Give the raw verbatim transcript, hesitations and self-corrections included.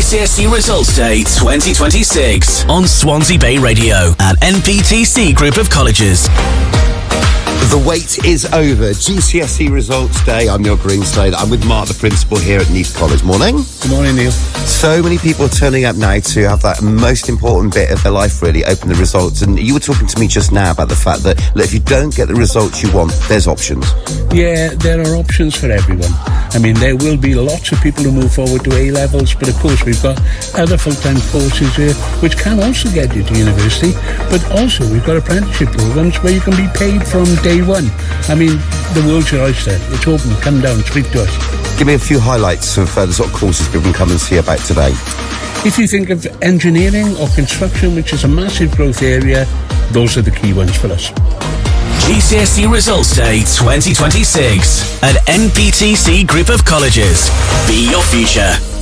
C S E Results Day twenty twenty-six on Swansea Bay Radio and N P T C Group of Colleges. The wait is over. G C S E Results Day. I'm Neil Greenslade. I'm with Mark, the principal here at Neath College. Morning. Good morning, Neil. So many people are turning up now to have that most important bit of their life, really, open the results. And you were talking to me just now about the fact that, look, if you don't get the results you want, there's options. Yeah, there are options for everyone. I mean, there will be lots of people who move forward to A-levels, but of course we've got other full-time courses here which can also get you to university, but also we've got apprenticeship programs where you can be paid from day one. I mean, the world's your oyster. It's open. Come down, speak to us. Give me a few highlights of uh, the sort of courses people can come and see about today. If you think of engineering or construction, which is a massive growth area, those are the key ones for us. G C S E Results Day twenty twenty-six at N P T C Group of Colleges. Be your future.